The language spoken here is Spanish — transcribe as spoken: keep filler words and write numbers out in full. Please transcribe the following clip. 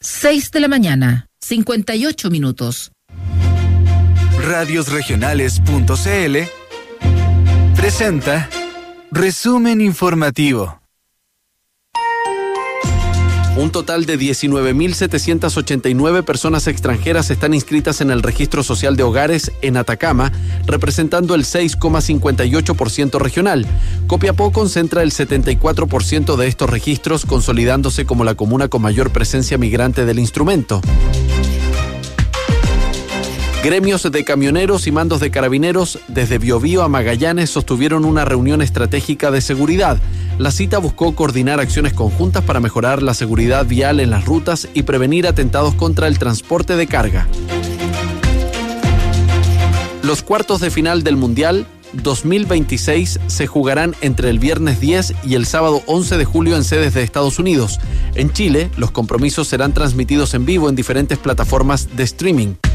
seis de la mañana, cincuenta y ocho minutos. radios regionales punto c l presenta Resumen Informativo. Un total de diecinueve mil setecientas ochenta y nueve personas extranjeras están inscritas en el Registro Social de Hogares en Atacama, representando el seis coma cincuenta y ocho por ciento regional. Copiapó concentra el setenta y cuatro por ciento de estos registros, consolidándose como la comuna con mayor presencia migrante del instrumento. Gremios de camioneros y mandos de carabineros desde Biobío a Magallanes sostuvieron una reunión estratégica de seguridad. La cita buscó coordinar acciones conjuntas para mejorar la seguridad vial en las rutas y prevenir atentados contra el transporte de carga. Los cuartos de final del Mundial dos mil veintiséis se jugarán entre el viernes diez y el sábado once de julio en sedes de Estados Unidos. En Chile, los compromisos serán transmitidos en vivo en diferentes plataformas de streaming.